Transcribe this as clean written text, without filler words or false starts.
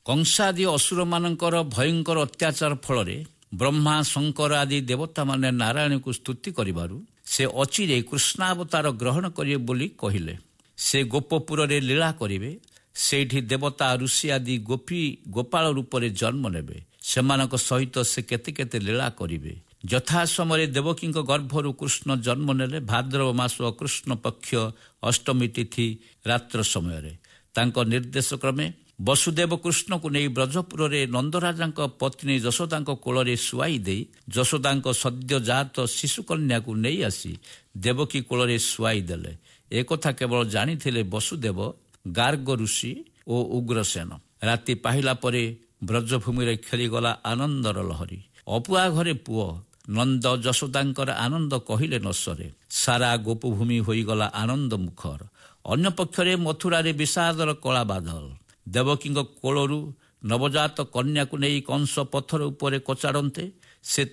କଂସାଦି ଅସୁରମାନଙ୍କର ଭୟଙ୍କର ଅତ୍ୟାଚାର ଫଳରେ ବ୍ରହ୍ମା ଶଙ୍କର ଆଦି ଦେବତାମାନେ ନାରାୟଣଙ୍କୁ ସ୍ତୁତି କରିବାରୁ ସେ ଅଚିରେ କୃଷ୍ଣାବତାର ଗ୍ରହଣ କରିବେ ବୋଲି କହିଲେ। ସେ ଗୋପପୁରରେ ଲୀଳା କରିବେ। ସେଇଠି ଦେବତା ଋଷି ଆଦି ଗୋପାଳ ରୂପରେ ଜନ୍ମ ନେବେ। ସେମାନଙ୍କ ସହିତ ସେ କେତେ କେତେ ଲୀଳା କରିବେ। ଯଥା ସମୟରେ ଦେବକୀଙ୍କ ଗର୍ଭରୁ କୃଷ୍ଣ ଜନ୍ମ ନେଲେ ଭାଦ୍ରବ ମାସ କୃଷ୍ଣ ପକ୍ଷ ଅଷ୍ଟମୀ ତିଥି ରାତ୍ର ସମୟରେ। ତାଙ୍କ ନିର୍ଦ୍ଦେଶ କ୍ରମେ ବସୁଦେବ କୃଷ୍ଣକୁ ନେଇ ବ୍ରଜପୁରରେ ନନ୍ଦରାଜାଙ୍କ ପତ୍ନୀ ଯଶୋଦାଙ୍କ କୋଳରେ ଶୁଆଇ ଦେଇ ଯଶୋଦାଙ୍କ ସଦ୍ୟଜାତ ଶିଶୁକନ୍ୟାକୁ ନେଇ ଆସି ଦେବକୀ କୋଳରେ ଶୁଆଇ ଦେଲେ। ଏକଥା କେବଳ ଜାଣିଥିଲେ ବସୁଦେବ, ଗାର୍ଗ ଋଷି ଓ ଉଗ୍ରସେନ। ରାତି ପାହିଲା ପରେ ବ୍ରଜଭୂମିରେ ଖେଳିଗଲା ଆନନ୍ଦର ଲହରୀ। ଅପୁଆ ଘରେ ପୁଅ ନନ୍ଦ ଯଶୋଦାଙ୍କର ଆନନ୍ଦ କହିଲେ ନ ସରେ। ସାରା ଗୋପଭୂମି ହୋଇଗଲା ଆନନ୍ଦ ମୁଖର। ଅନ୍ୟପକ୍ଷରେ ମଥୁରାରେ ବିଷାଦର କଳା ବାଦଲ। ଦେବକୀଙ୍କ କୋଳରୁ ନବଜାତ କନ୍ୟାକୁ ନେଇ କଂସ ପଥର ଉପରେ କଚାଡ଼ନ୍ତେ ସେ